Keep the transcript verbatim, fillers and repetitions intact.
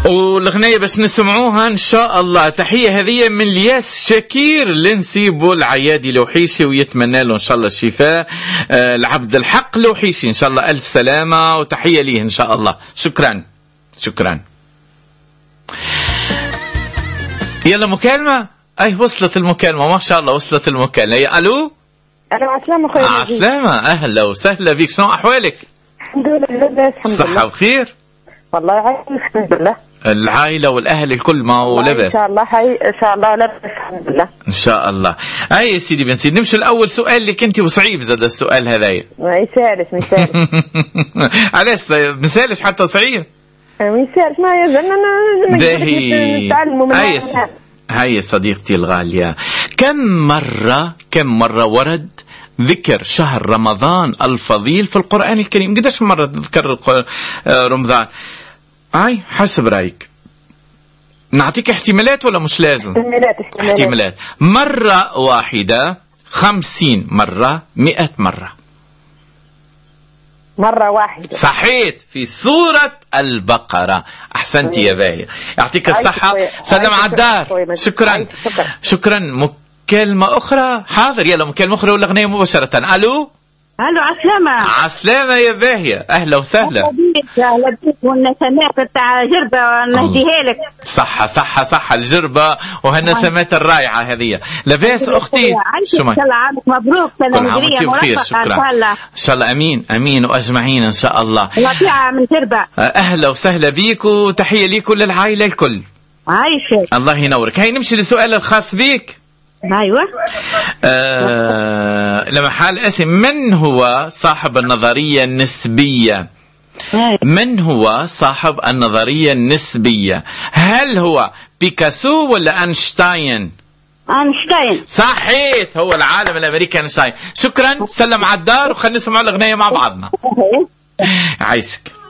والغنية بس نسمعوها إن شاء الله. تحية هذه من الياس شاكير لنسيبه العيادي لوحيشي، ويتمنى له إن شاء الله الشفاء. آه العبد الحق لوحيشي إن شاء الله ألف سلامة وتحية ليه إن شاء الله. شكرا شكرا. يلا مكالمة. أي وصلت المكالمة ما شاء الله، وصلت المكالمة. يا ألو. ألو عسلامة أخوي. عسلامة أهلا وسهلا بك، شنو أحوالك؟ الحمد لله. الحمد لله. صحة وخير والله عايش الحمد لله. العائلة والأهل الكل ما هو لبس؟ إن شاء الله حي إن شاء الله لبس الحمد لله. إن شاء الله. أي يا سيدي بن سيدي نمشي الأول سؤال لك أنت، وصعيب زاد السؤال هذايا. ما يسالش ما يسالش. علاش مسالش حتى صعيب؟ ما يسالش ما يزن داهي. هاي هاي صديقتي الغالية، كم مرة كم مرة ورد ذكر شهر رمضان الفضيل في القرآن الكريم؟ قديش مرة تذكر رمضان؟ هاي حسب رأيك. نعطيك احتمالات ولا مش لازم؟ احتمالات احتمالات, احتمالات. مرة واحدة، خمسين مرة، مئة مرة. مرة واحدة. صحيت في سورة البقرة. أحسنتي يا باهية، يعطيك الصحة. سلام على الدار. شكرا شكرا. مكالمة أخرى. حاضر يلا مكالمة أخرى ولا غنية مباشرة. ألو. الو عسلامة. عسلامة يا باهية أهلا وسهلا. أهلا بك والنسمات تاع جربة نهديها لك. صحة صحة صحة الجربة وهالنسمات الرائعة هذه. لاباس أختي؟ شو ما الله عامك مبروك. كل عام وانتي بخير. شكرا إن شاء الله. أمين أمين وأجمعين إن شاء الله. وطيعة من جربة. أهلا وسهلا بيك وتحية ليك وللعائلة الكل. عايشة الله ينورك. هاي نمشي للسؤال الخاص بيك. أيوة. آه لما حال اسم من هو صاحب النظرية النسبية؟ من هو صاحب النظرية النسبية؟ هل هو بيكاسو ولا أينشتاين؟ أينشتاين. صحيت، هو العالم الأمريكي أينشتاين. شكرا. سلم على الدار وخلينا نسمع الأغنية مع بعضنا. عايشك.